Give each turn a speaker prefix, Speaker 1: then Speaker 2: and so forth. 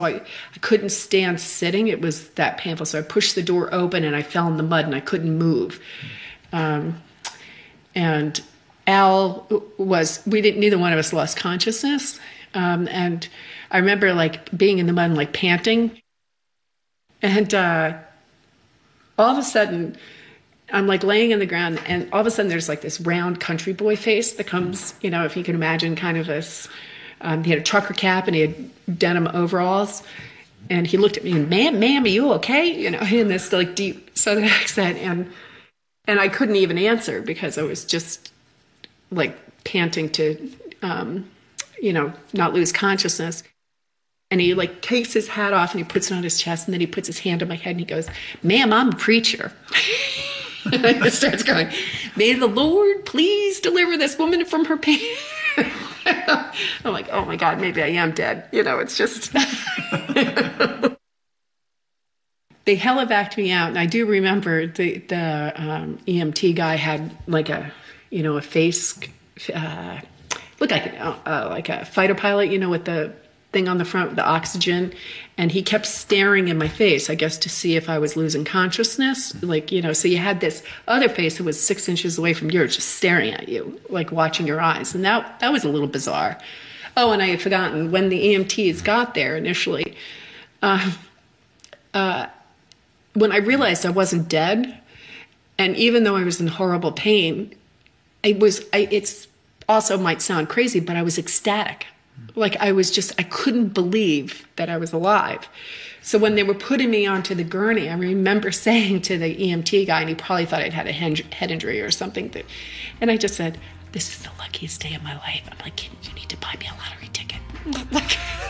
Speaker 1: I couldn't stand sitting. It was that painful. So I pushed the door open and I fell in the mud and I couldn't move. And Al neither one of us lost consciousness. And I remember like being in the mud and like panting. And all of a sudden, I'm like laying in the ground, and all of a sudden there's like this round country boy face that comes, if you can imagine kind of this, he had a trucker cap and he had denim overalls, and he looked at me and, ma'am, are you okay? In this like deep Southern accent, and I couldn't even answer because I was just like panting to, not lose consciousness. And he like takes his hat off and he puts it on his chest, and then he puts his hand on my head and he goes, "Ma'am, I'm a preacher." And it starts going, "May the Lord please deliver this woman from her pain." I'm like, oh my God, maybe I am dead. It's just. They helivaced me out, and I do remember the EMT guy had like a face, looked like a fighter pilot, with the thing on the front with the oxygen, and he kept staring in my face, I guess, to see if I was losing consciousness. So you had this other face that was 6 inches away from yours, just staring at you, like watching your eyes, and that was a little bizarre. Oh, and I had forgotten, when the EMTs got there initially, when I realized I wasn't dead, and even though I was in horrible pain, it's also might sound crazy, but I was ecstatic. Like I couldn't believe that I was alive. So when they were putting me onto the gurney, I remember saying to the EMT guy, and he probably thought I'd had a head injury or something, and I just said, "This is the luckiest day of my life." I'm like, "You need to buy me a lottery ticket."